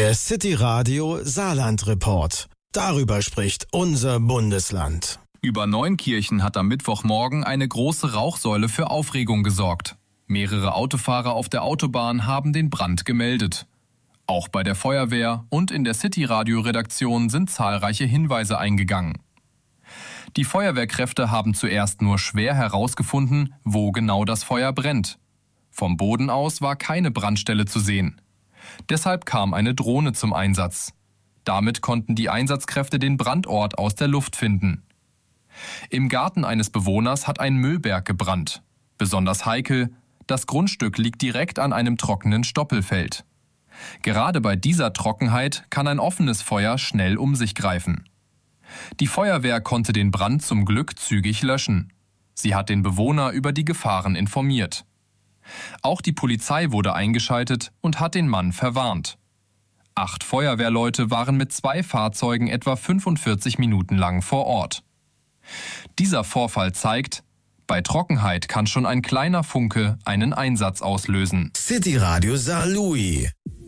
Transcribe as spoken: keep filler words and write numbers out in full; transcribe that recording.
Der City Radio Saarland Report. Darüber spricht unser Bundesland. Über Neunkirchen hat am Mittwochmorgen eine große Rauchsäule für Aufregung gesorgt. Mehrere Autofahrer auf der Autobahn haben den Brand gemeldet. Auch bei der Feuerwehr und in der City-Radio-Redaktion sind zahlreiche Hinweise eingegangen. Die Feuerwehrkräfte haben zuerst nur schwer herausgefunden, wo genau das Feuer brennt. Vom Boden aus war keine Brandstelle zu sehen. Deshalb kam eine Drohne zum Einsatz. Damit konnten die Einsatzkräfte den Brandort aus der Luft finden. Im Garten eines Bewohners hat ein Müllberg gebrannt. Besonders heikel, das Grundstück liegt direkt an einem trockenen Stoppelfeld. Gerade bei dieser Trockenheit kann ein offenes Feuer schnell um sich greifen. Die Feuerwehr konnte den Brand zum Glück zügig löschen. Sie hat den Bewohner über die Gefahren informiert. Auch die Polizei wurde eingeschaltet und hat den Mann verwarnt. Acht Feuerwehrleute waren mit zwei Fahrzeugen etwa fünfundvierzig Minuten lang vor Ort. Dieser Vorfall zeigt, bei Trockenheit kann schon ein kleiner Funke einen Einsatz auslösen. City Radio Saarlouis.